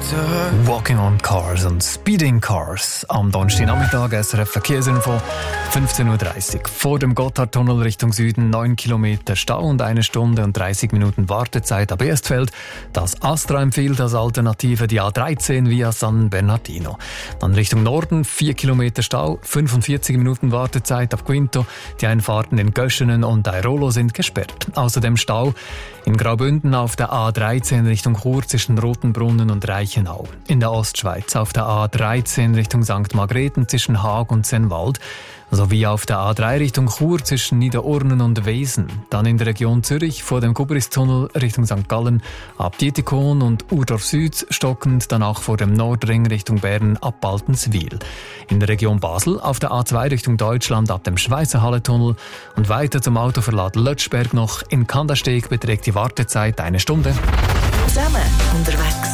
Walking on Cars und Speeding Cars. Am Donnerstagnachmittag, SRF Verkehrsinfo, 15.30 Uhr. Vor dem Gotthardtunnel Richtung Süden 9 Kilometer Stau und 1 Stunde und 30 Minuten Wartezeit ab Erstfeld. Das Astra empfiehlt als Alternative die A13 via San Bernardino. Dann Richtung Norden 4 Kilometer Stau, 45 Minuten Wartezeit ab Quinto. Die Einfahrten in Göschenen und Airolo sind gesperrt. Außerdem Stau in Graubünden auf der A13 Richtung Chur zwischen Rotenbrunnen und Reichenau. In der Ostschweiz auf der A13 Richtung St. Margrethen zwischen Haag und Sennwald. Sowie auf der A3 Richtung Chur zwischen Niederurnen und Wesen. Dann in der Region Zürich vor dem Kubristunnel Richtung St. Gallen ab Dietikon und Urdorf Süd stockend, danach vor dem Nordring Richtung Bern ab Baltenswil. In der Region Basel auf der A2 Richtung Deutschland ab dem Schweisserhalle-Tunnel und weiter zum Autoverlad Lötschberg noch. In Kandersteg beträgt die Wartezeit 1 Stunde. Zusammen unterwegs.